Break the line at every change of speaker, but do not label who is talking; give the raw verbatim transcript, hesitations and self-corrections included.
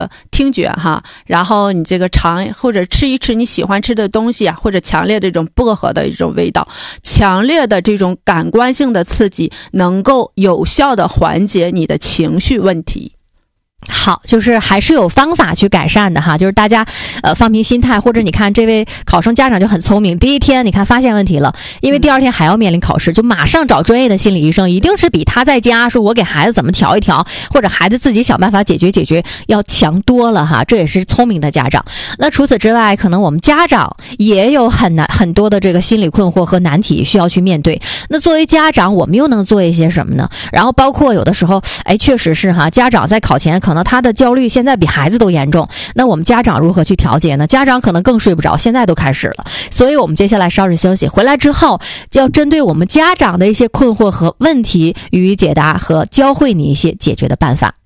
听觉哈，然后你这个尝或者吃一吃你喜欢吃的东西啊，或者强烈的这种薄荷的一种味道，强烈的这种感官性的刺激能够有效的缓解你的情绪问题。
好，就是还是有方法去改善的哈，就是大家呃放平心态，或者你看这位考生家长就很聪明，第一天你看发现问题了，因为第二天还要面临考试，就马上找专业的心理医生，一定是比他在家说我给孩子怎么调一调，或者孩子自己想办法解决解决要强多了哈，这也是聪明的家长。那除此之外，可能我们家长也有很难很多的这个心理困惑和难题需要去面对。那作为家长，我们又能做一些什么呢？然后包括有的时候，哎，确实是哈，家长在考前可能可能他的焦虑现在比孩子都严重，那我们家长如何去调节呢？家长可能更睡不着，现在都开始了。所以我们接下来稍事休息，回来之后就要针对我们家长的一些困惑和问题予以解答，和教会你一些解决的办法。